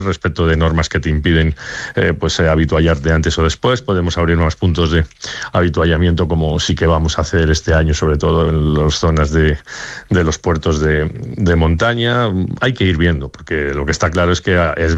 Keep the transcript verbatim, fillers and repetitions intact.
respecto de normas que te impiden eh, pues eh, habituallarte antes o después. Podemos abrir más puntos de habituallamiento, como sí que vamos a hacer este año, sobre todo en las zonas de, de los puertos de, de montaña. Hay que ir viendo, porque lo que está claro es que es